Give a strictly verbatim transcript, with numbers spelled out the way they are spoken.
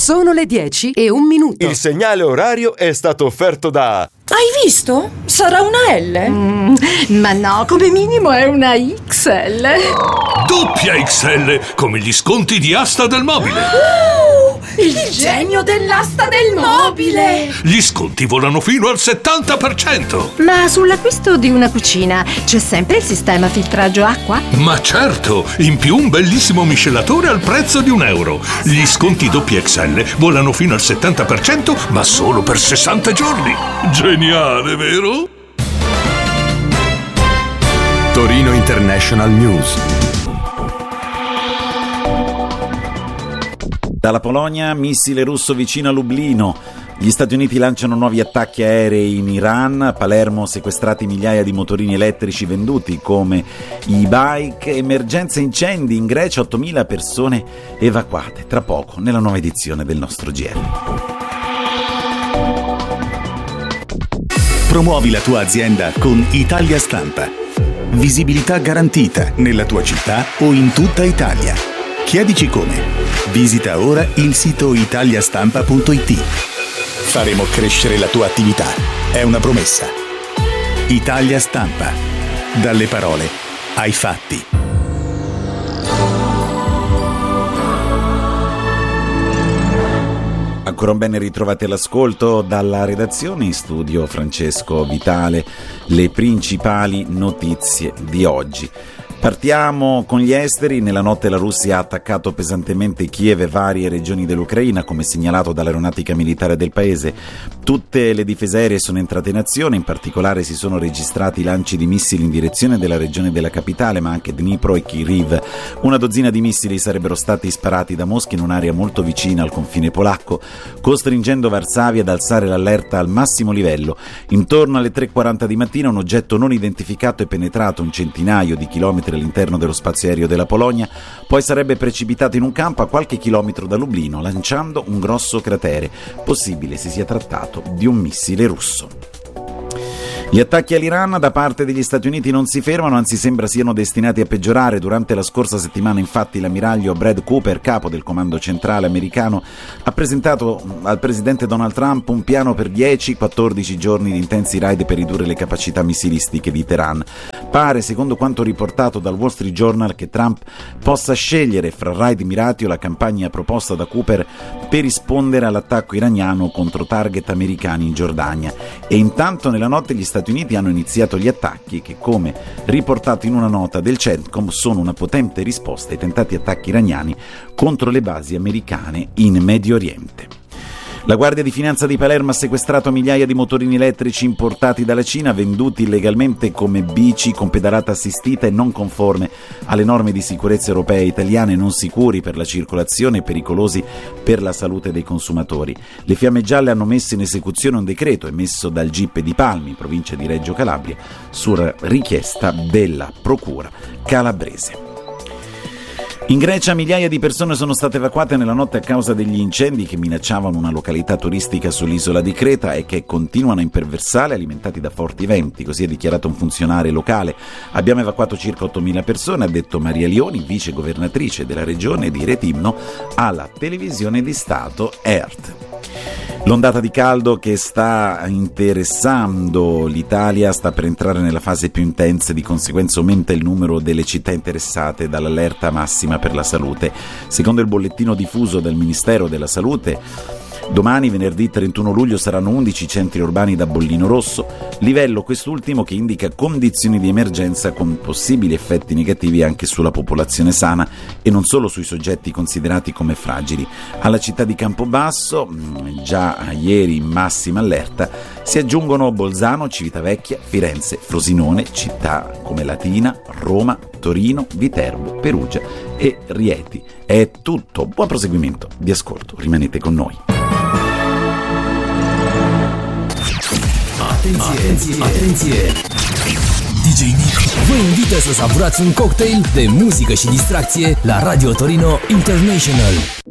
Sono le dieci e un minuto. Il segnale orario è stato offerto da... Hai visto? Sarà una L? Mm, ma no, come minimo è una X L. Doppia X L, come gli sconti di Asta del Mobile. Uh, il, il genio dell'asta del mobile. Gli sconti volano fino al settanta per cento. Ma sull'acquisto di una cucina c'è sempre il sistema filtraggio acqua? Ma certo, in più un bellissimo miscelatore al prezzo di un euro. Gli sconti doppia X L volano fino al settanta per cento, ma solo per sessanta giorni. Geniale, vero? Torino International News. Dalla Polonia, missile russo vicino a Lublino. Gli Stati Uniti lanciano nuovi attacchi aerei in Iran. A Palermo sequestrati migliaia di motorini elettrici venduti come e-bike. Emergenza incendi in Grecia, ottomila persone evacuate. Tra poco nella nuova edizione del nostro G R. Promuovi la tua azienda con Italia Stampa. Visibilità garantita nella tua città o in tutta Italia. Chiedici come. Visita ora il sito italiastampa punto it. Faremo crescere la tua attività. È una promessa. Italia Stampa. Dalle parole ai fatti. Ancora un bene ritrovati all'ascolto dalla redazione, in studio Francesco Vitale. Le principali notizie di oggi. Partiamo con gli esteri. Nella notte la Russia ha attaccato pesantemente Kiev e varie regioni dell'Ucraina, come segnalato dall'aeronautica militare del paese. Tutte le difese aeree sono entrate in azione, in particolare si sono registrati lanci di missili in direzione della regione della capitale, ma anche Dnipro e Kyiv. Una dozzina di missili sarebbero stati sparati da Mosca in un'area molto vicina al confine polacco, costringendo Varsavia ad alzare l'allerta al massimo livello. Intorno alle tre e quaranta di mattina un oggetto non identificato è penetrato un centinaio di chilometri all'interno dello spazio aereo della Polonia, poi sarebbe precipitato in un campo a qualche chilometro da Lublino, lanciando un grosso cratere. Possibile si sia trattato di un missile russo. Gli attacchi all'Iran da parte degli Stati Uniti non si fermano, anzi sembra siano destinati a peggiorare. Durante la scorsa settimana, infatti, l'ammiraglio Brad Cooper, capo del comando centrale americano, ha presentato al presidente Donald Trump un piano per dieci quattordici giorni di intensi raid per ridurre le capacità missilistiche di Teheran. Pare, secondo quanto riportato dal Wall Street Journal, che Trump possa scegliere fra raid mirati o la campagna proposta da Cooper per rispondere all'attacco iraniano contro target americani in Giordania. E intanto nella notte gli Stati Uniti hanno iniziato gli attacchi che, come riportato in una nota del CENTCOM, sono una potente risposta ai tentati attacchi iraniani contro le basi americane in Medio Oriente. La Guardia di Finanza di Palermo ha sequestrato migliaia di motorini elettrici importati dalla Cina, venduti illegalmente come bici con pedalata assistita e non conforme alle norme di sicurezza europee e italiane, non sicuri per la circolazione e pericolosi per la salute dei consumatori. Le Fiamme Gialle hanno messo in esecuzione un decreto emesso dal G I P di Palmi, in provincia di Reggio Calabria, su richiesta della Procura calabrese. In Grecia migliaia di persone sono state evacuate nella notte a causa degli incendi che minacciavano una località turistica sull'isola di Creta e che continuano a imperversare, alimentati da forti venti. Così ha dichiarato un funzionario locale. Abbiamo evacuato circa ottomila persone, ha detto Maria Lioni, vice governatrice della regione di Retimno, alla televisione di Stato E R T. L'ondata di caldo che sta interessando l'Italia sta per entrare nella fase più intensa e di conseguenza aumenta il numero delle città interessate dall'allerta massima per la salute. Secondo il bollettino diffuso dal Ministero della Salute, domani, venerdì trentuno luglio, saranno undici centri urbani da bollino rosso, livello quest'ultimo che indica condizioni di emergenza con possibili effetti negativi anche sulla popolazione sana e non solo sui soggetti considerati come fragili. Alla città di Campobasso, già ieri in massima allerta, si aggiungono Bolzano, Civitavecchia, Firenze, Frosinone, città come Latina, Roma, Torino, Viterbo, Perugia e Rieti. È tutto. Buon proseguimento di ascolto. Rimanete con noi. Atenție, atenție! D J Nick vă invită să savurați un cocktail de muzică și distracție la Radio Torino International.